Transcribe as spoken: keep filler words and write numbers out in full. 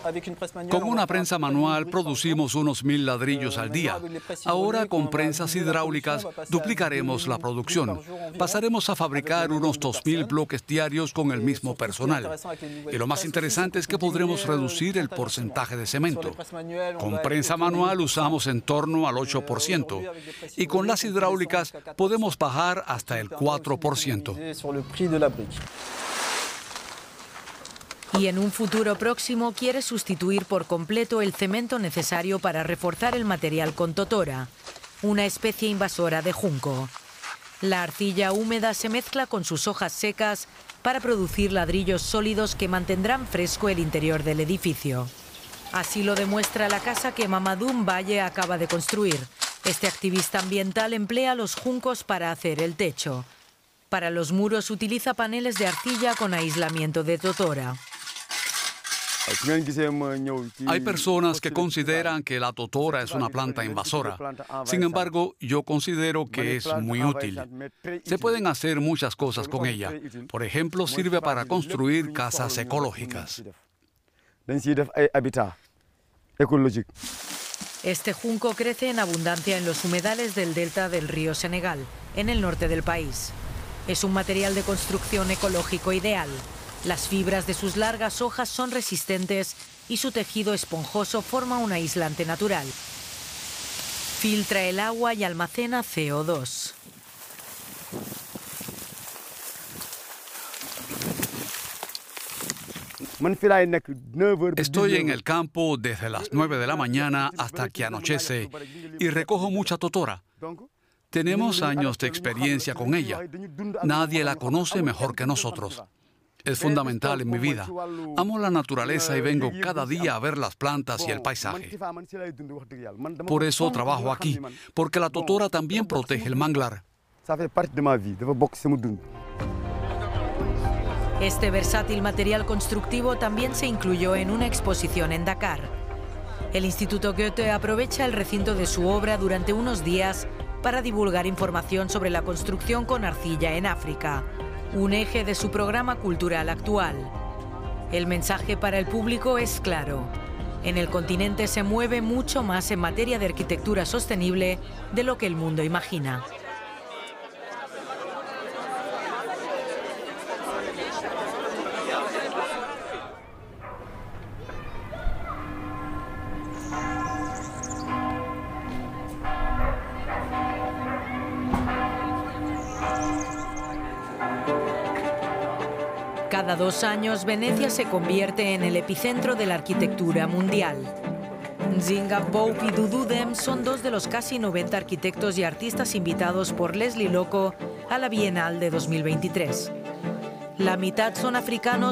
Con una prensa manual producimos unos mil ladrillos al día. Ahora con prensas hidráulicas duplicaremos la producción. Pasaremos a fabricar unos dos mil bloques diarios con el mismo personal. Y lo más interesante es que podremos reducir el porcentaje de cemento. Con prensa manual usamos en torno al ocho por ciento y con las hidráulicas podemos bajar hasta el cuatro por ciento. Y en un futuro próximo quiere sustituir por completo el cemento necesario para reforzar el material con totora, una especie invasora de junco. La arcilla húmeda se mezcla con sus hojas secas para producir ladrillos sólidos que mantendrán fresco el interior del edificio. Así lo demuestra la casa que Mamadou Mbaye acaba de construir. Este activista ambiental emplea los juncos para hacer el techo. Para los muros utiliza paneles de arcilla con aislamiento de totora. Hay personas que consideran que la totora es una planta invasora. Sin embargo, yo considero que es muy útil. Se pueden hacer muchas cosas con ella. Por ejemplo, sirve para construir casas ecológicas. Este junco crece en abundancia en los humedales del delta del río Senegal, en el norte del país. Es un material de construcción ecológico ideal. Las fibras de sus largas hojas son resistentes y su tejido esponjoso forma un aislante natural. Filtra el agua y almacena C O dos. Estoy en el campo desde las nueve de la mañana hasta que anochece y recojo mucha totora. Tenemos años de experiencia con ella. Nadie la conoce mejor que nosotros. Es fundamental en mi vida. Amo la naturaleza y vengo cada día a ver las plantas y el paisaje. Por eso trabajo aquí, porque la totora también protege el manglar. Este versátil material constructivo también se incluyó en una exposición en Dakar. El Instituto Goethe aprovecha el recinto de su obra durante unos días para divulgar información sobre la construcción con arcilla en África, un eje de su programa cultural actual. El mensaje para el público es claro. En el continente se mueve mucho más en materia de arquitectura sostenible de lo que el mundo imagina. Cada dos años, Venecia se convierte en el epicentro de la arquitectura mundial. Nzinga Pope y Doudou Dem son dos de los casi noventa arquitectos y artistas invitados por Leslie Loco a la Bienal de dos mil veintitrés. La mitad son africanos